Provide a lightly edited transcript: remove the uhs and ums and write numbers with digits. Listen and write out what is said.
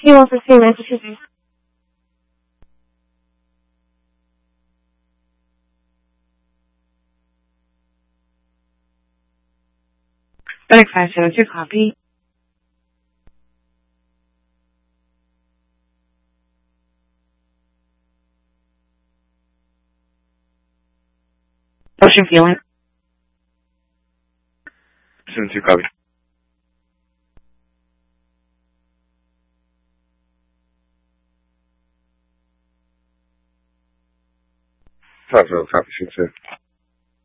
C1 for Massachusetts. FedEx 572, copy. Ocean fueling. 72, copy. Copy, 72.